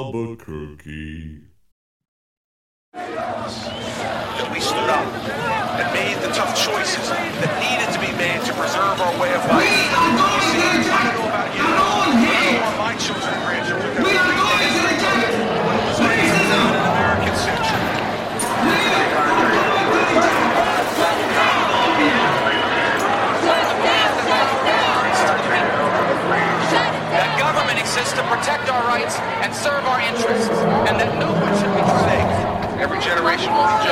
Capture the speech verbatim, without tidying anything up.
Albuquerque. That we stood up and made the tough choices that needed to be made to preserve our way of life. We are going See, here I don't know about you, our own but I head. don't want my children and grandchildren to We are going to attack racism. in an American century. We are going to attack That government exists to protect our rights and serve our interests, and that no one should be safe. Every generation will be